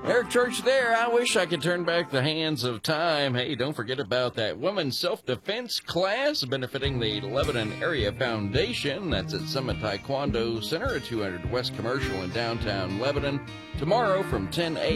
Eric Church there. I wish I could turn back the hands of time. Hey, don't forget about that women's self-defense class benefiting the Lebanon Area Foundation. That's at Summit Taekwondo Center at 200 West Commercial in downtown Lebanon tomorrow from 10 a.m.